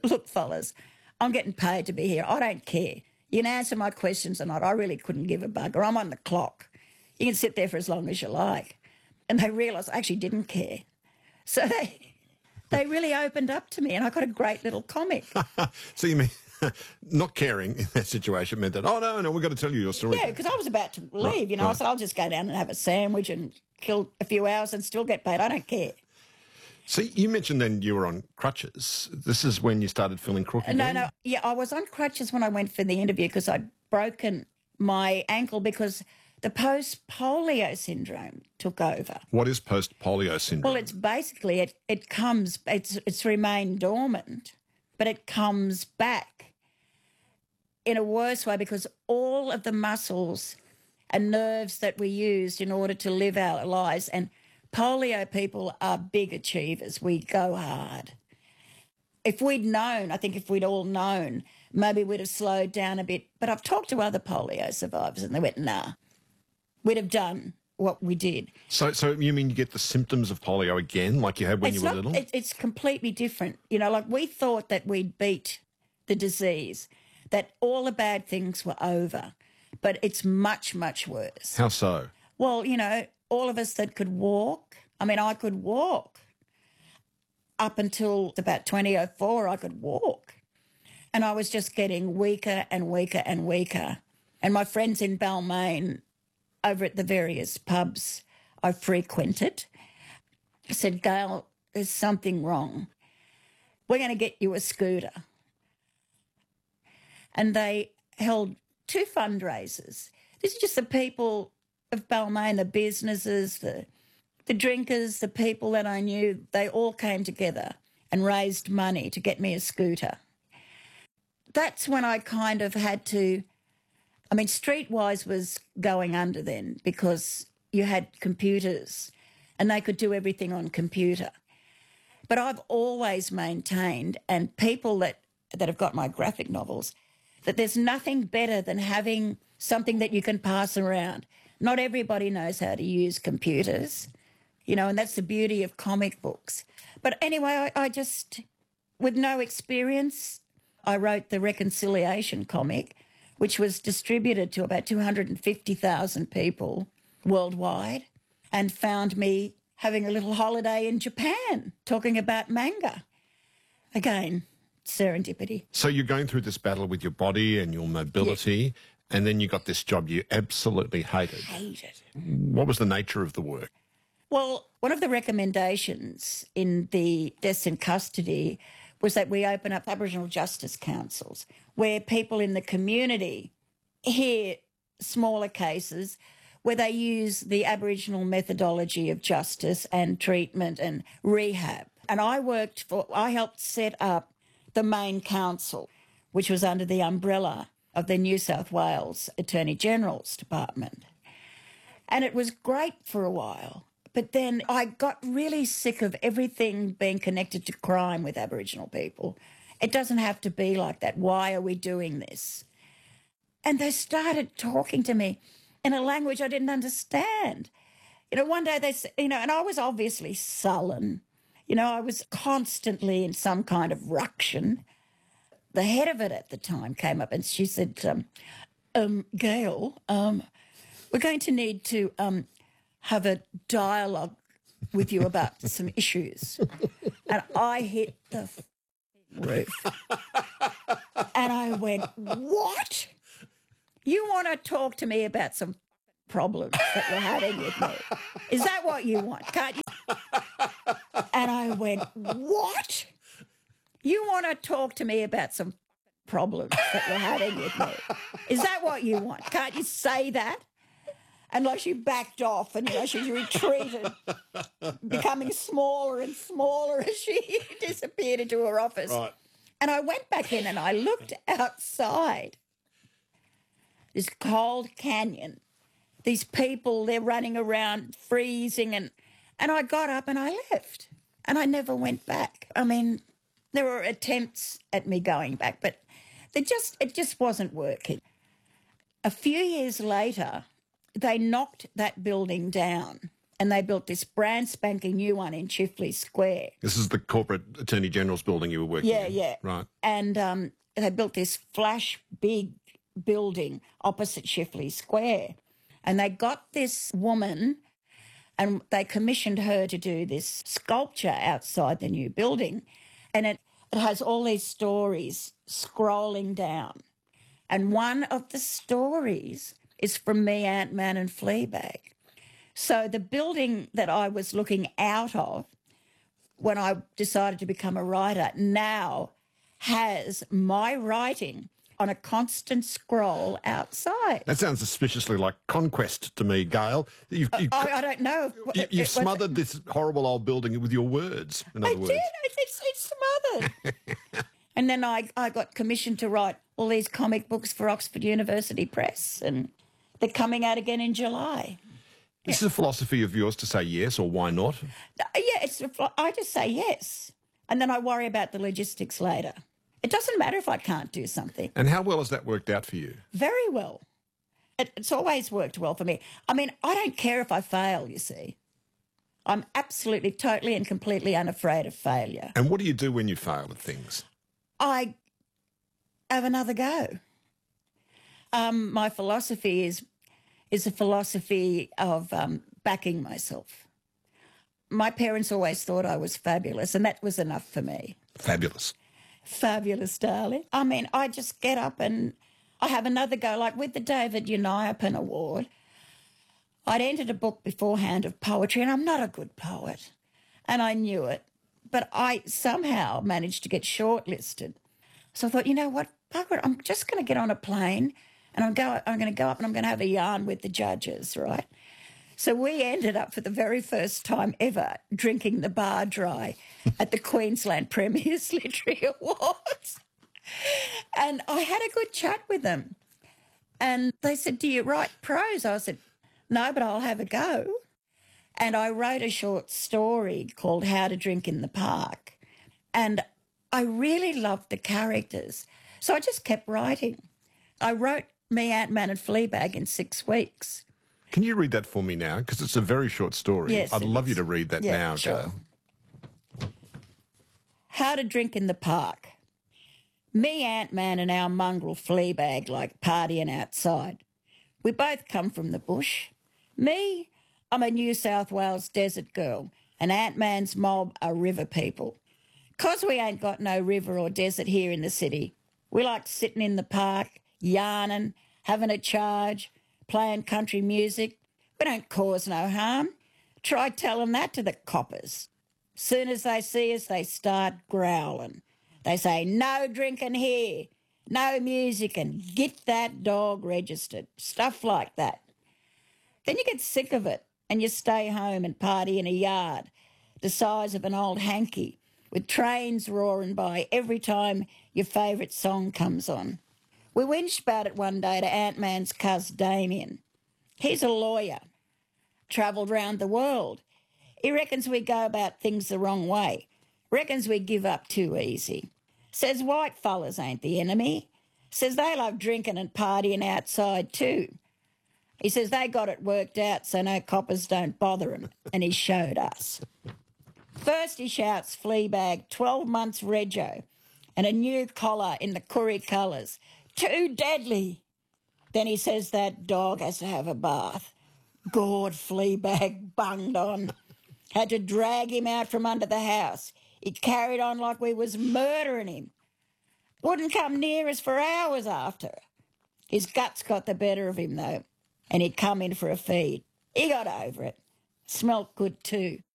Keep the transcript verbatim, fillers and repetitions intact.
look, fellas, I'm getting paid to be here. I don't care. You can answer my questions or not. I really couldn't give a bugger. I'm on the clock. You can sit there for as long as you like. And they realised I actually didn't care. So they they really opened up to me, and I got a great little comic. So you mean not caring in that situation meant that, oh, no, no, we've got to tell you your story. Yeah, because I was about to leave, right, you know. Right. I said, I'll just go down and have a sandwich and kill a few hours and still get paid. I don't care. So you mentioned then you were on crutches. This is when you started feeling crook again? No, no. Yeah, I was on crutches when I went for the interview because I'd broken my ankle because the post-polio syndrome took over. What is post-polio syndrome? Well, it's basically, it, it comes, it's, it's remained dormant, but it comes back in a worse way because all of the muscles and nerves that we used in order to live our lives, and polio people are big achievers. We go hard. If we'd known, I think if we'd all known, maybe we'd have slowed down a bit. But I've talked to other polio survivors and they went, nah, we'd have done what we did. So so you mean you get the symptoms of polio again like you had when it's you were not, little? It, it's completely different. You know, like we thought that we'd beat the disease, that all the bad things were over, but it's much, much worse. How so? Well, you know, all of us that could walk, I mean, I could walk. Up until about twenty oh four, I could walk. And I was just getting weaker and weaker and weaker. And my friends in Balmain, over at the various pubs I frequented, said, Gail, there's something wrong. We're going to get you a scooter. And they held two fundraisers. This is just the people of Balmain, the businesses, the the drinkers, the people that I knew, they all came together and raised money to get me a scooter. That's when I kind of had to, I mean, Streetwise was going under then because you had computers and they could do everything on computer. But I've always maintained, and people that, that have got my graphic novels, that there's nothing better than having something that you can pass around. Not everybody knows how to use computers, you know, and that's the beauty of comic books. But anyway, I, I just, with no experience, I wrote the Reconciliation comic, which was distributed to about two hundred fifty thousand people worldwide, and found me having a little holiday in Japan talking about manga. Again, serendipity. So you're going through this battle with your body and your mobility, yeah, and then you got this job you absolutely hated. Hated. What was the nature of the work? Well, one of the recommendations in the Deaths in Custody was that we open up Aboriginal Justice Councils where people in the community hear smaller cases where they use the Aboriginal methodology of justice and treatment and rehab. And I worked for, I helped set up the main council, which was under the umbrella of the New South Wales Attorney General's Department. And it was great for a while. But then I got really sick of everything being connected to crime with Aboriginal people. It doesn't have to be like that. Why are we doing this? And they started talking to me in a language I didn't understand. You know, one day they said, you know, and I was obviously sullen. You know, I was constantly in some kind of ruction. The head of it at the time came up and she said, um, um, Gail, um, we're going to need to um, have a dialogue with you about some issues. And I hit the roof. And I went, what? You want to talk to me about some problems that you're having with me? Is that what you want? Can't you? And I went, what? You want to talk to me about some problems that you're having with me? Is that what you want? Can't you say that? And like she backed off and, you know, she retreated, becoming smaller and smaller as she disappeared into her office. Right. And I went back in and I looked outside this cold canyon. These people, they're running around freezing, and, and I got up and I left. And I never went back. I mean, there were attempts at me going back, but they just it just wasn't working. A few years later, they knocked that building down and they built this brand spanking new one in Chifley Square. This is the corporate Attorney General's building you were working Yeah, in? yeah. Right. And um, they built this flash big building opposite Chifley Square. And they got this woman and they commissioned her to do this sculpture outside the new building. And it, it has all these stories scrolling down. And one of the stories is from Me, Ant-Man and Fleabag. So the building that I was looking out of when I decided to become a writer now has my writing on a constant scroll outside. That sounds suspiciously like conquest to me, Gail. You've, you've, I, I don't know. you, It- you've it was- other this horrible old building with your words, in other I words. did. It's, it's smothered. And then I, I got commissioned to write all these comic books for Oxford University Press, and they're coming out again in July. This is a philosophy of yours to say yes or why not? Uh, Yeah, it's. I just say yes, and then I worry about the logistics later. It doesn't matter if I can't do something. And how well has that worked out for you? Very well. It, it's always worked well for me. I mean, I don't care if I fail, you see. I'm absolutely, totally and completely unafraid of failure. And what do you do when you fail at things? I have another go. Um, my philosophy is is a philosophy of um, backing myself. My parents always thought I was fabulous, and that was enough for me. Fabulous. Fabulous, darling. I mean, I just get up and I have another go, like with the David Uniapan Award. I'd entered a book beforehand of poetry, and I'm not a good poet, and I knew it, but I somehow managed to get shortlisted. So I thought, you know what, bugger it, I'm just going to get on a plane, and I'm go. I'm going to go up and I'm going to have a yarn with the judges, right? So we ended up for the very first time ever drinking the bar dry at the Queensland Premier's Literary Awards. And I had a good chat with them. And they said, do you write prose? I said, no, but I'll have a go. And I wrote a short story called How to Drink in the Park. And I really loved the characters. So I just kept writing. I wrote Me, Ant-Man and Fleabag in six weeks. Can you read that for me now? Because it's a very short story. Yes, I'd it love is. you to read that Yeah, now, sure. Gail. How to Drink in the Park. Me, Ant-Man and our mongrel Fleabag like partying outside. We both come from the bush. Me, I'm a New South Wales desert girl, and Ant-Man's mob are river people. 'Cause we ain't got no river or desert here in the city, we like sitting in the park, yarning, having a charge, playing country music. We don't cause no harm. Try telling that to the coppers. Soon as they see us, they start growling. They say, no drinking here, no music, and get that dog registered. Stuff like that. Then you get sick of it and you stay home and party in a yard the size of an old hanky with trains roaring by every time your favourite song comes on. We whinged about it one day to Ant-Man's cuz Damien. He's a lawyer, travelled round the world. He reckons we go about things the wrong way, reckons we give up too easy. Says white fellas ain't the enemy. Says they love drinking and partying outside too. He says they got it worked out so no coppers don't bother them, and he showed us. First he shouts Fleabag, twelve months rego, and a new collar in the curry colours. Too deadly. Then he says that dog has to have a bath. Gord Fleabag bunged on. Had to drag him out from under the house. He carried on like we was murdering him. Wouldn't come near us for hours after. His guts got the better of him, though, and he'd come in for a feed. He got over it. Smelt good, too.